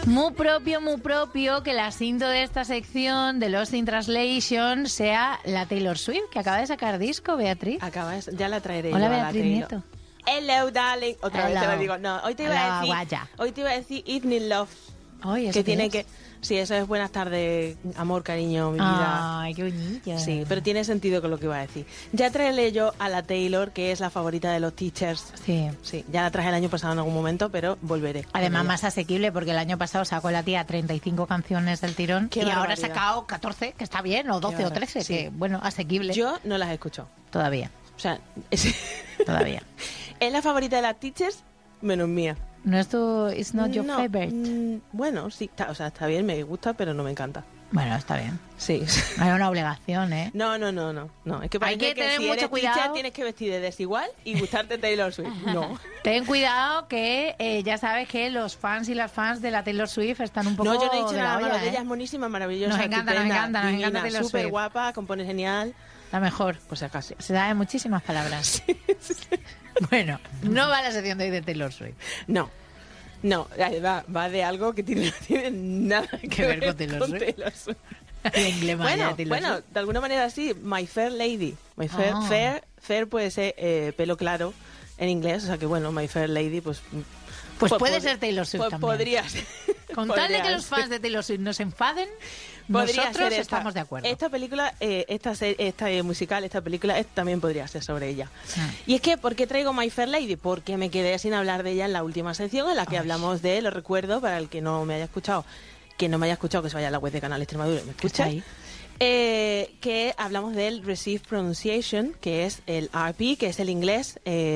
Muy propio que la cinta de esta sección de Lost in Translation sea la Taylor Swift, que acaba de sacar disco, Beatriz. Ya la traeré. Hola, yo a Beatriz la Taylor. Nieto. Hello, darling. Otra vez te Hello. lo digo. No, hoy te iba a decir Evening Love. Ay, ¿eso que qué tiene es? que... Sí, eso es buenas tardes, amor, cariño, mi vida. Ay, qué bonita. Sí, pero tiene sentido con lo que iba a decir. Ya traeré yo a la Taylor, que es la favorita de los teachers. Sí. Sí, ya la traje el año pasado en algún momento, pero volveré. Además, con ella. más asequible, porque el año pasado sacó la tía 35 canciones del tirón Qué y ahora ha barbaridad. sacado 14, que está bien, o 12 o 13, Sí. que bueno, asequible. Yo no las escucho. Todavía, O sea, todavía. es la favorita de las teachers, menos mía. No es tu... It's not your No, favorite. bueno, sí, está bien, me gusta, pero no me encanta. Bueno, está bien. Sí. No hay una obligación, ¿eh? No. Es que parece que tener si mucho eres cuidado. teacher tienes que vestir de desigual y gustarte Taylor Swift. No. Ten cuidado que ya sabes que los fans y las fans de la Taylor Swift están un poco No, yo no he dicho de la nada olla, malo de ¿eh? ella, es monísima, maravillosa, Nos encanta, nos estupenda, encanta, nos divina, encanta Taylor súper Swift. guapa, compone genial, La mejor. pues acaso. Se da en muchísimas palabras. Bueno, no va la sección de hoy de Taylor Swift. No, va de algo que no tiene nada que ver con Taylor Swift. Taylor Swift. El emblema de Taylor Bueno, Swift. de alguna manera sí, My Fair Lady. My Fair, Ah. fair puede ser pelo claro en inglés, o sea que bueno, My Fair Lady, pues puede pod- ser Taylor Swift también. Podría ser. Con tal de Podría que los ser. fans de Taylor Swift no se enfaden, Podría nosotros ser esta. estamos de acuerdo. Esta película, esta musical, esta película también podría ser sobre ella. Ah. Y es que, ¿por qué traigo My Fair Lady? Porque me quedé sin hablar de ella en la última sección en la que hablamos de, lo recuerdo, para el que no me haya escuchado, que se vaya a la web de Canal Extremadura y me ¿Qué está escuche. ahí? Que hablamos del Received Pronunciation, que es el RP, que es el inglés.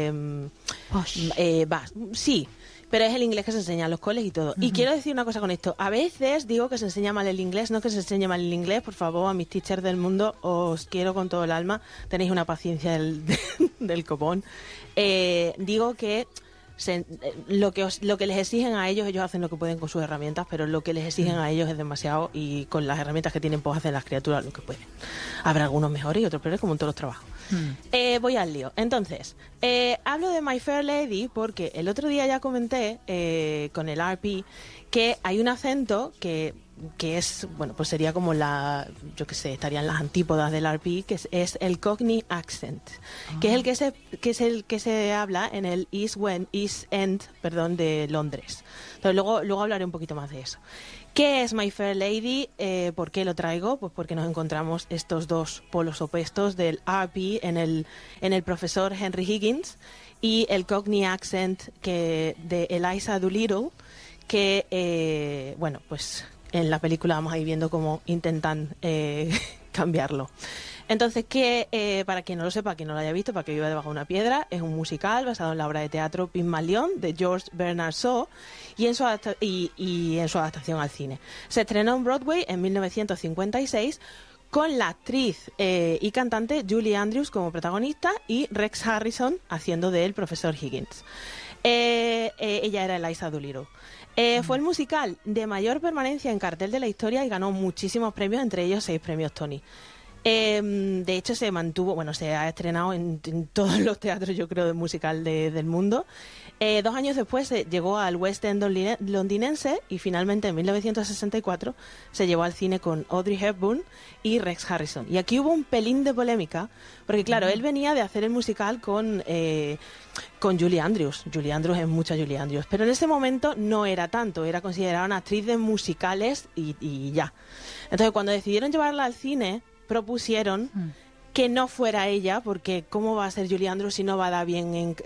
Sí, pero es el inglés que se enseña en los coles y todo. Y quiero decir una cosa con esto. A veces digo que se enseña mal el inglés, no que se enseñe mal el inglés. Por favor, a mis teachers del mundo, os quiero con todo el alma. Tenéis una paciencia del copón. Digo que lo que les exigen a ellos hacen lo que pueden con sus herramientas, pero lo que les exigen a ellos es demasiado y con las herramientas que tienen pues hacen las criaturas lo que pueden. Habrá algunos mejores y otros peores, como en todos los trabajos. Voy al lío. Entonces, hablo de My Fair Lady porque el otro día ya comenté con el RP que hay un acento que es, bueno, pues sería como yo qué sé, estarían las antípodas del RP, que es el Cockney accent, que es el que se habla en el East End, de Londres. Entonces luego hablaré un poquito más de eso. ¿Qué es My Fair Lady? ¿Por qué lo traigo? Pues porque nos encontramos estos dos polos opuestos del RP en el profesor Henry Higgins y el Cockney accent de Eliza Doolittle, que, bueno, pues en la película vamos a ir viendo cómo intentan cambiarlo. Entonces, para quien no lo sepa, quien no lo haya visto, para que viva debajo de una piedra, es un musical basado en la obra de teatro Pygmalion de George Bernard Shaw y en su adaptación al cine. Se estrenó en Broadway en 1956 con la actriz y cantante Julie Andrews como protagonista y Rex Harrison haciendo del profesor Higgins. Ella era Eliza Doolittle. Fue el musical de mayor permanencia en cartel de la historia y ganó muchísimos premios, entre ellos 6 premios Tony. De hecho, se ha estrenado en todos los teatros, yo creo, de musical del mundo. 2 años después llegó al West End londinense y finalmente en 1964 se llevó al cine con Audrey Hepburn y Rex Harrison. Y aquí hubo un pelín de polémica, porque claro, él venía de hacer el musical con Julie Andrews. Julie Andrews es mucha Julie Andrews, pero en ese momento no era tanto, era considerada una actriz de musicales y ya. Entonces, cuando decidieron llevarla al cine, propusieron que no fuera ella, porque ¿cómo va a ser Julie Andrews si no va a dar bien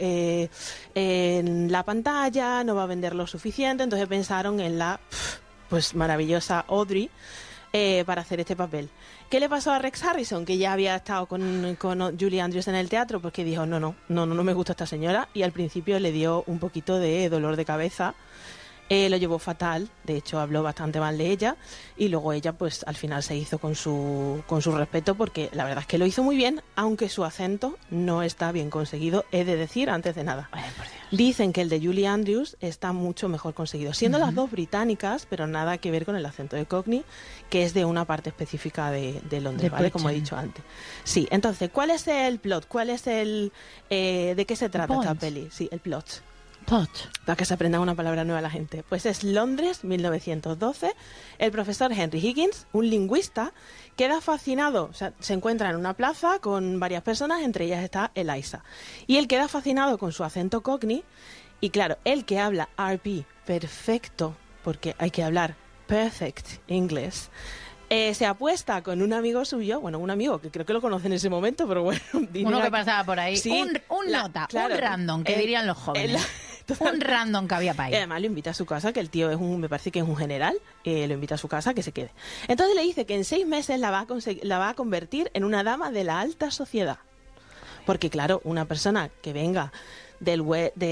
en la pantalla, no va a vender lo suficiente? Entonces pensaron en la pues maravillosa Audrey para hacer este papel. ¿Qué le pasó a Rex Harrison, que ya había estado con Julie Andrews en el teatro? Pues que dijo, no me gusta esta señora, y al principio le dio un poquito de dolor de cabeza. Lo llevó fatal, de hecho habló bastante mal de ella y luego ella pues al final se hizo con su respeto, porque la verdad es que lo hizo muy bien, aunque su acento no está bien conseguido, he de decir antes de nada. Ay, por Dios. Dicen que el de Julie Andrews está mucho mejor conseguido, siendo las dos británicas, pero nada que ver con el acento de Cockney, que es de una parte específica de Londres, ¿vale? Como he dicho antes. Sí, entonces, ¿cuál es el plot? ¿Cuál es de qué se trata esta peli? Sí, el plot. Para que se aprenda una palabra nueva a la gente. Pues es Londres, 1912. El profesor Henry Higgins, un lingüista, queda fascinado. O sea, se encuentra en una plaza con varias personas, entre ellas está Eliza. Y él queda fascinado con su acento cockney. Y claro, él que habla RP perfecto, porque hay que hablar perfect inglés, se apuesta con un amigo suyo, bueno, un amigo que creo que lo conoce en ese momento, pero bueno... Uno que pasaba por ahí, sí, un random, que dirían los jóvenes. Un random que había para ahí. Y además lo invita a su casa, que el tío me parece que es un general, lo invita a su casa que se quede. Entonces le dice que en 6 meses la va a convertir en una dama de la alta sociedad. Porque claro, una persona que venga del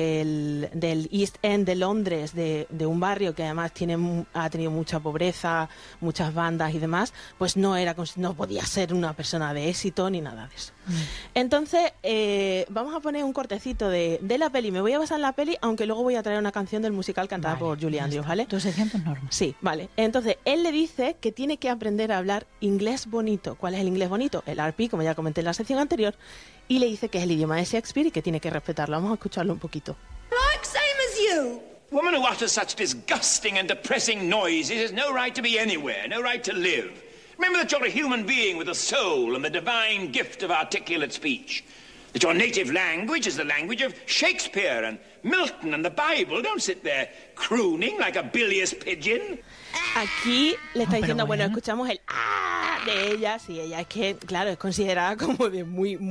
East End de Londres, de un barrio que además ha tenido mucha pobreza, muchas bandas y demás, pues no podía ser una persona de éxito ni nada de eso. Entonces, vamos a poner un cortecito de la peli. Me voy a basar en la peli, aunque luego voy a traer una canción del musical cantada por Julie Andrews, ¿vale? 200 normas. Sí, vale. Entonces, él le dice que tiene que aprender a hablar inglés bonito. ¿Cuál es el inglés bonito? El RP, como ya comenté en la sección anterior. Y le dice que es el idioma de Shakespeare y que tiene que respetarlo. Vamos a escucharlo un poquito. Like same as you. Woman who utters such disgusting and depressing noises has no right to be anywhere, no right to live. Remember that you're a human being with a soul and the divine gift of articulate speech. That your native language is the language of Shakespeare and Milton and the Bible. Don't sit there crooning like a bilious pigeon. Aquí le está diciendo, bueno, escuchamos el ¡ah! De ella. Sí, ella es que, claro, es considerada como de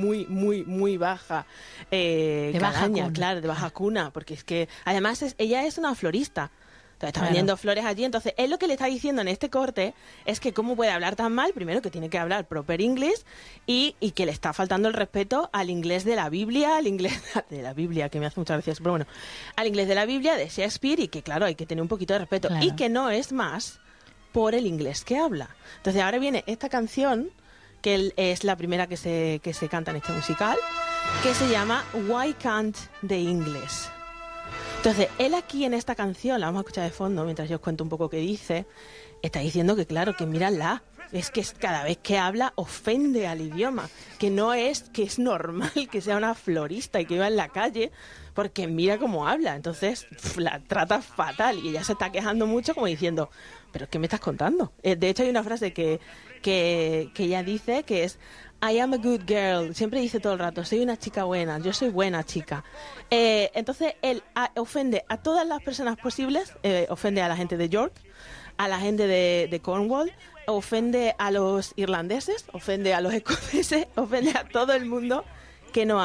muy baja calaña, claro, de baja cuna, porque es que, además, ella es una florista. Entonces, está vendiendo flores allí. Entonces, él lo que le está diciendo en este corte es que cómo puede hablar tan mal, primero que tiene que hablar proper English y que le está faltando el respeto al inglés de la Biblia, al inglés de la Biblia, que me hace muchas gracias, pero bueno, al inglés de la Biblia, de Shakespeare, y que claro, hay que tener un poquito de respeto. Claro. Y que no es más por el inglés que habla. Entonces, ahora viene esta canción, que es la primera que se canta en este musical, que se llama Why Can't the English? Entonces, él aquí en esta canción, la vamos a escuchar de fondo mientras yo os cuento un poco qué dice, está diciendo que claro, que mírala, es que cada vez que habla ofende al idioma, que es normal que sea una florista y que iba en la calle, porque mira cómo habla, entonces la trata fatal y ella se está quejando mucho como diciendo, pero ¿qué me estás contando? De hecho hay una frase que ella dice que es I am a good girl, siempre dice todo el rato, soy una chica buena, yo soy buena chica. Entonces él ofende a todas las personas posibles, ofende a la gente de York, a la gente de Cornwall, ofende a los irlandeses, ofende a los escoceses, ofende a todo el mundo que no